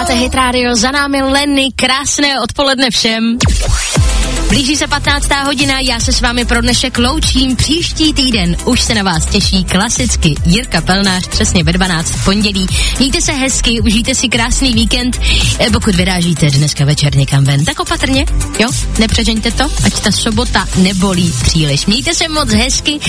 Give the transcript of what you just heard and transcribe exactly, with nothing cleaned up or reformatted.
Posloucháte Hit Radio, za námi Lenny, krásné odpoledne všem. Blíží se patnáctá hodina, já se s vámi pro dnešek loučím. Příští týden už se na vás těší klasicky Jirka Pelnář, přesně ve dvanáct v pondělí. Mějte se hezky, užijte si krásný víkend. Pokud vyrážíte dneska večer někam ven, tak opatrně, jo, nepřežeňte to, ať ta sobota nebolí příliš. Mějte se moc hezky.